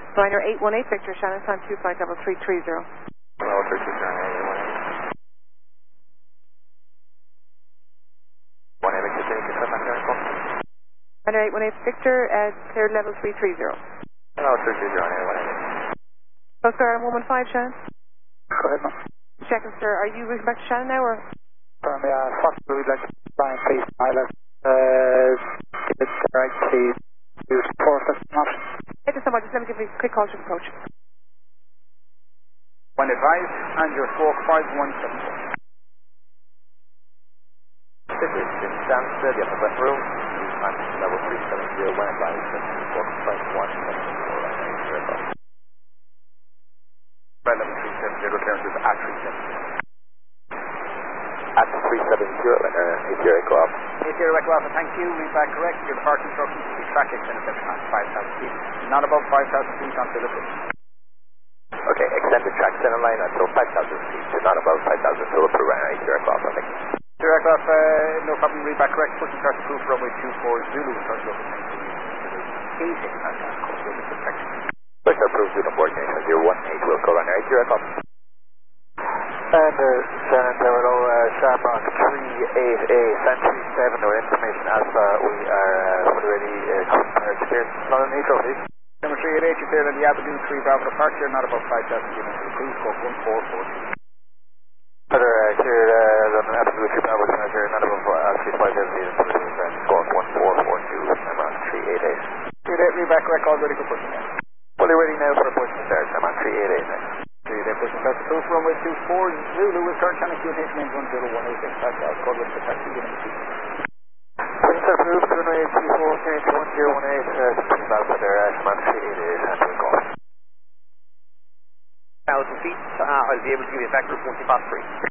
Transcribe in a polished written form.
Ryanair 818 Victor, Shannon, time 2 flight level 330. Hello, 330, 818. 1 Victor, can you confirm my current call? Ryanair 818 Victor, cleared level 330. Hello, 330, 818. So, sir, I'm 115, Shannon. Go ahead, ma'am. Checking, sir, are you moving back to Shannon now, or? Yeah, possibly we'd like to try and please pilot. Give it the right to use force as an option. Hey, just somebody, just let me give you a quick call to approach. When advised, and your squawk 5174. This is Jim Stansted, the upper left room. Use level 370 when advised, and squawk 5174. Right, level 370, clearances at 370. At 370, and 80 Echo Alpha. 80 Echo Alpha, thank you. Read back correct. Your departure instructions to be track extended at 5,000 feet. Not above 5,000 feet until the pitch. Okay, extended track center line until 5,000 feet, so not above 5,000, so we'll put Ryanair 80 Echo Alpha, thank you. 80 Echo Alpha, no problem. Read back correct. Pushing start approved runway 24 Zulu. Start over 19. 8 protection. Push approved Zulu board nation 018, we'll call Ryanair 80 Echo Alpha. And Shannon Tower Low, Shamrock 388, Century 7, or information Alpha, we are fully ready, compared to clearance, London Heathrow, please. Number 388, you're cleared on the Avenue 3 Bravo departure, not above 5,000 units to the cruise, scope 1442. Further cleared London Avenue 3 Bravo departure, not above 5,000 units to the cruise, and scope 1442, Shamrock 388. 388, read back correct, all ready for pushing now. Fully ready now for pushing start, Shamrock 388 now. They're pushing start approved runway 24 Zulu, with current channel QNH names 10186, that's out, code with the taxi unit 2. Pushing start approved, runway 24, QNH 1018, Supreme Alpha there, Shamrock 388, and take off. 1,000 feet, I'll be able to give you a vector 40 past 3.